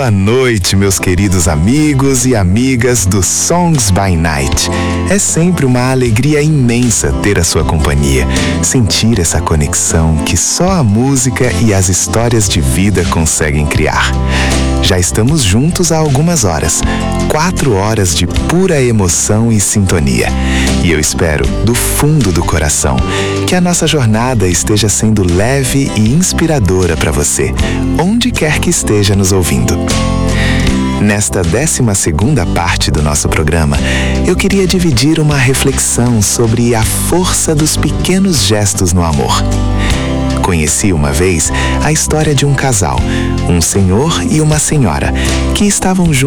Boa noite, meus queridos amigos e amigas do Songs by Night. É sempre uma alegria imensa ter a sua companhia, sentir essa conexão que só a música e as histórias de vida conseguem criar. Já estamos juntos há algumas horas, 4 horas de pura emoção e sintonia. E eu espero, do fundo do coração, que a nossa jornada esteja sendo leve e inspiradora para você, onde quer que esteja nos ouvindo. Nesta 12ª parte do nosso programa, eu queria dividir uma reflexão sobre a força dos pequenos gestos no amor. Conheci uma vez a história de um casal, um senhor e uma senhora, que estavam juntos